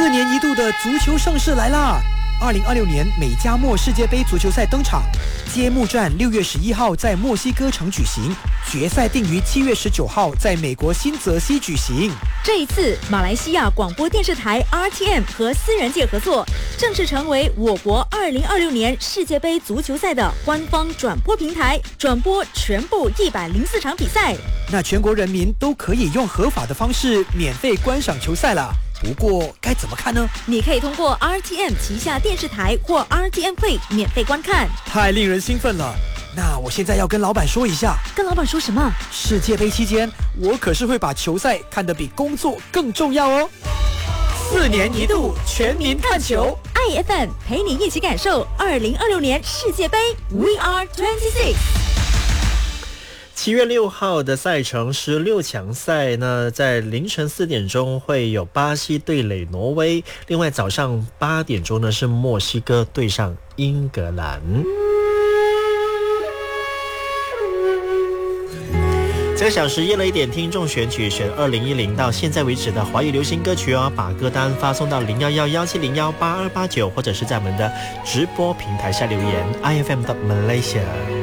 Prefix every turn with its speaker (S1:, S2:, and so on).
S1: 年一度的足球盛事来啦！2026年美加墨世界杯足球赛登场，揭幕战6月11号在墨西哥城举行，决赛定于7月19号在美国新泽西举行。
S2: 这一次，马来西亚广播电视台 RTM 和私人界合作，正式成为我国2026年世界杯足球赛的官方转播平台，转播全部104场比赛。
S1: 那全国人民都可以用合法的方式免费观赏球赛了。不过该怎么看呢？
S2: 你可以通过 RTM 旗下电视台或 RTM Play 免费观看。
S1: 太令人兴奋了！那我现在要跟老板说一下。
S2: 跟老板说什么？
S1: 世界杯期间，我可是会把球赛看得比工作更重要哦。4年一度全民看球
S2: ，IFM 陪你一起感受2026年世界杯 We Are 26。
S3: 7月6号的赛程是16强赛，那在凌晨4点钟会有巴西对垒挪威，另外早上8点钟呢是墨西哥对上英格兰。这个小时夜了一点，听众选曲选2010到现在为止的华语流行歌曲哦，把歌单发送到01117018289，或者是在我们的直播平台下留言 IFM.Malaysia。